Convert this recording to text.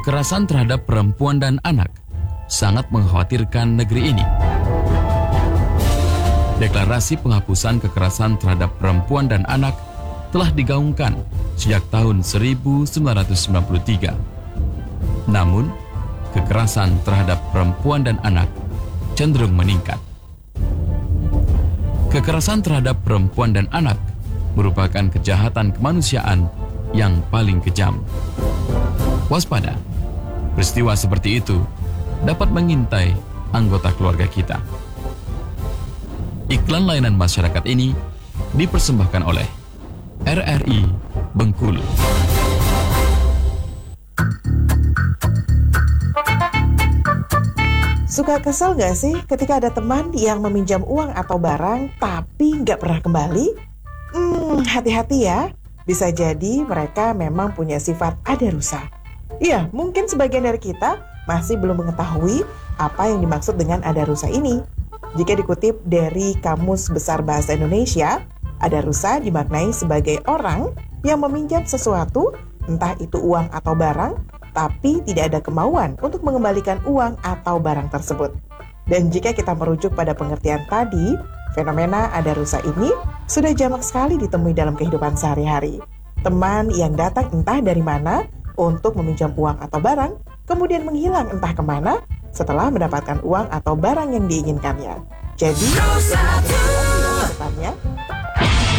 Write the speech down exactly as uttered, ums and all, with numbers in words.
Kekerasan terhadap perempuan dan anak sangat mengkhawatirkan negeri ini. Deklarasi penghapusan kekerasan terhadap perempuan dan anak telah digaungkan sejak tahun seribu sembilan ratus sembilan puluh tiga. Namun, kekerasan terhadap perempuan dan anak cenderung meningkat. Kekerasan terhadap perempuan dan anak merupakan kejahatan kemanusiaan yang paling kejam. Waspada, peristiwa seperti itu dapat mengintai anggota keluarga kita. Iklan layanan masyarakat ini dipersembahkan oleh R R I Bengkulu. Suka kesel gak sih ketika ada teman yang meminjam uang atau barang tapi nggak pernah kembali? Hmm, hati-hati ya. Bisa jadi mereka memang punya sifat adarusa. Iya, mungkin sebagian dari kita masih belum mengetahui apa yang dimaksud dengan adarusa ini. Jika dikutip dari Kamus Besar Bahasa Indonesia, adarusa dimaknai sebagai orang yang meminjam sesuatu, entah itu uang atau barang, tapi tidak ada kemauan untuk mengembalikan uang atau barang tersebut. Dan jika kita merujuk pada pengertian tadi, fenomena adarusa ini sudah jamak sekali ditemui dalam kehidupan sehari-hari. Teman yang datang entah dari mana untuk meminjam uang atau barang, kemudian menghilang entah kemana setelah mendapatkan uang atau barang yang diinginkannya. Jadi, depannya